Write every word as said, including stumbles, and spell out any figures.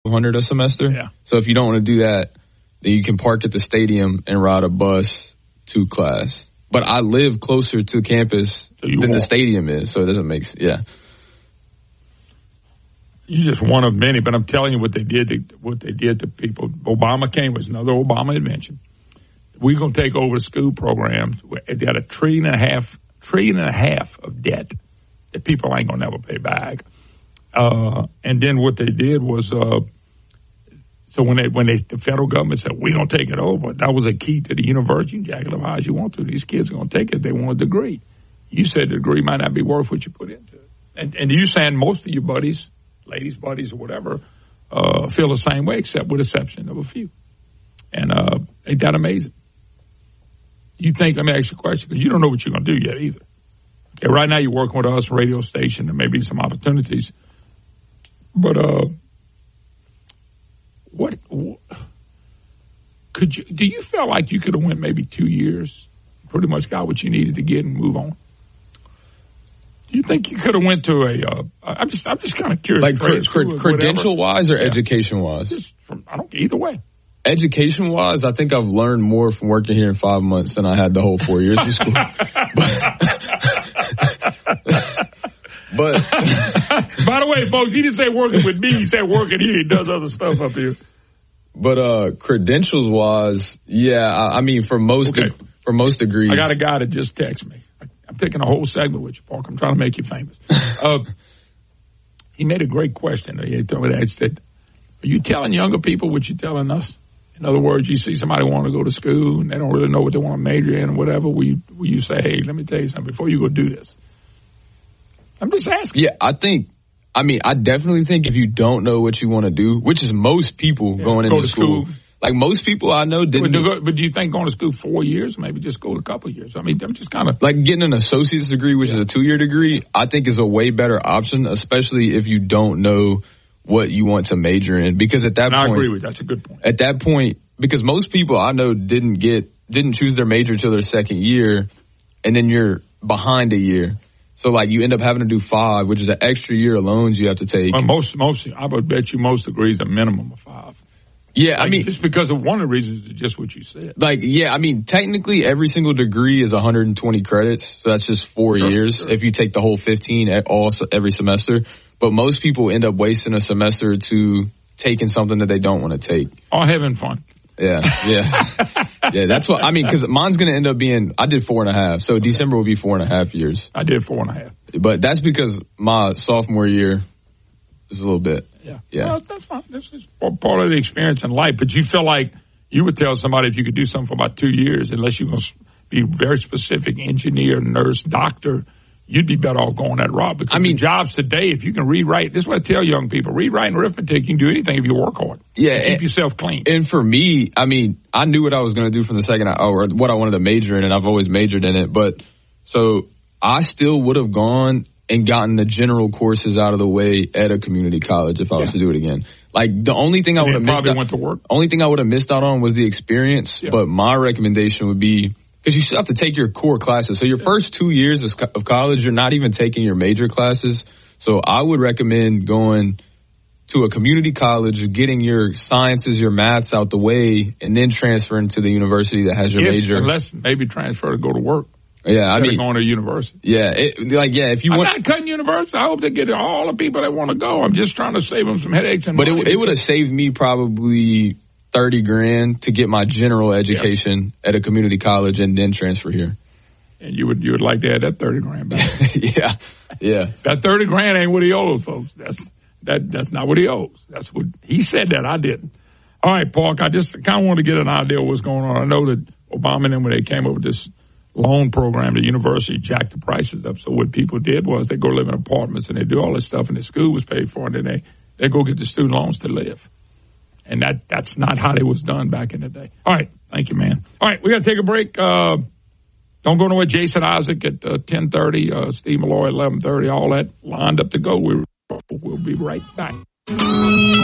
hundred a semester. Yeah. So if you don't want to do that, then you can park at the stadium and ride a bus to class. But I live closer to campus so than walk. the stadium is, so it doesn't make sense. Yeah. You're just one of many, but I'm telling you what they did to, what they did to people. Obama came, was another Obama invention. We're going to take over the school programs. They had a trillion and a half, trillion and a half of debt that people ain't going to never pay back. Uh, and then what they did was, uh, so when they, when they, the federal government said, we're going to take it over, that was a key to the university. You can jack it up high as you want to. These kids are going to take it. They want a degree. You said the degree might not be worth what you put into it. And, and you saying most of your buddies, ladies' buddies or whatever, uh, feel the same way, except with the exception of a few. And uh, ain't that amazing? You think, let me ask you a question, because you don't know what you're going to do yet either. Okay, right now you're working with us, radio station, and maybe some opportunities. But uh, what, what could you, do you feel like you could have went maybe two years, pretty much got what you needed to get and move on? Do you think you could have went to a? Uh, I'm just, I'm just kind of curious. Like cr- cr- credential wise or yeah. education wise? Just from, I don't either way. Education wise, I think I've learned more from working here in five months than I had the whole four years of school. but, but by the way, folks, he didn't say working with me. He said working here. He does other stuff up here. But uh, credentials wise, yeah, I, I mean, for most okay. de- for most degrees, I got a guy that just texted me. I'm taking a whole segment with you, Park. I'm trying to make you famous. Uh, he made a great question. He told me that. He said, are you telling younger people what you're telling us? In other words, you see somebody want to go to school and they don't really know what they want to major in or whatever. Will you, will you say, hey, let me tell you something before you go do this? I'm just asking. Yeah, I think, I mean, I definitely think if you don't know what you want to do, which is most people yeah, going go into to school. school. Like most people I know didn't. But do, but do you think going to school four years, maybe just go to a couple of years? I mean, I'm just kind of. Like getting an associate's degree, which yeah. is a two-year degree, I think is a way better option, especially if you don't know what you want to major in. Because at that and point. I agree with you. That's a good point. At that point, because most people I know didn't get, didn't choose their major till their second year, and then you're behind a year. So like you end up having to do five, which is an extra year of loans you have to take. Well, most, most, I would bet you most degrees a minimum of five. Yeah, like, I mean, just because of one of the reasons is just what you said. Like, yeah, I mean, technically every single degree is one hundred twenty credits, so that's just four sure, years sure. if you take the whole fifteen at all every semester. But most people end up wasting a semester to taking something that they don't want to take. Or having fun. Yeah, yeah, yeah. That's what I mean. Because mine's going to end up being. I did four and a half, so okay. December will be four and a half years. I did four and a half, but that's because my sophomore year is a little bit. Yeah, yeah. Well, that's fine. This is part of the experience in life. But you feel like you would tell somebody if you could do something for about two years, unless you're going to be very specific, engineer, nurse, doctor, you'd be better off going that route. Because I mean, jobs today, if you can read, write, this is what I tell young people: read, write, and arithmetic. You can do anything if you work hard. Yeah, keep and, yourself clean. And for me, I mean, I knew what I was going to do from the second, or what I wanted to major in, and I've always majored in it. But so I still would have gone and gotten the general courses out of the way at a community college if I was yeah. to do it again. Like the only thing I would have missed probably out, went to work. Only thing I would have missed out on was the experience. Yeah. But my recommendation would be, because you still have to take your core classes. So your yeah. first two years of college, you're not even taking your major classes. So I would recommend going to a community college, getting your sciences, your maths out the way, and then transferring to the university that has your if, major. Unless maybe transfer to go to work. Yeah, I mean, going to university. Yeah, it, like yeah, if you I'm want, not cutting university. I hope they get all the people that want to go. I'm just trying to save them some headaches and. But money. it, it would have saved me probably thirty grand to get my general education yeah. at a community college and then transfer here. And you would you would like to add that thirty grand back? yeah, yeah. That thirty grand ain't what he owes, folks. That's that that's not what he owes. That's what he said. That I didn't. All right, Park. I just kind of want to get an idea of what's going on. I know that Obama and them, when they came up with this loan program, the university jacked the prices up. So what people did was they go live in apartments and they do all this stuff, and the school was paid for, and then they, they go get the student loans to live. And that that's not how it was done back in the day. All right. Thank you, man. All right. We got to take a break. Uh, don't go nowhere. Jason Isaac at uh, ten thirty, uh, Steve Malloy at eleven thirty, all that lined up to go. We're, we'll be right back.